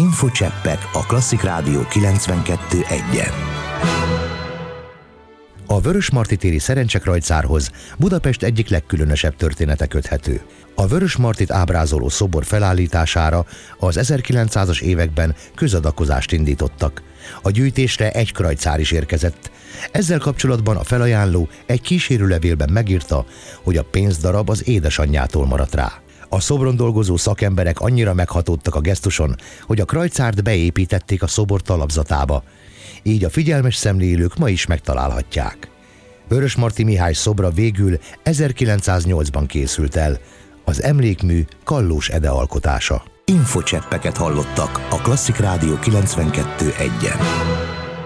Infocseppek a Klasszik Rádió 92.1-en. A Vörösmarty téri Szerencsekrajcárhoz Budapest egyik legkülönösebb története köthető. A Vörösmartyt ábrázoló szobor felállítására az 1900-as években közadakozást indítottak. A gyűjtésre egy krajcár is érkezett. Ezzel kapcsolatban a felajánló egy kísérőlevélben megírta, hogy a pénzdarab az édesanyjától maradt rá. A szobron dolgozó szakemberek annyira meghatódtak a gesztuson, hogy a krajcárt beépítették a szobor talapzatába. Így a figyelmes szemlélők ma is megtalálhatják. Vörösmarty Mihály szobra végül 1908-ban készült el, az emlékmű Kallós Ede alkotása. Infocseppeket hallottak a Klasszik Rádió 92.1-en.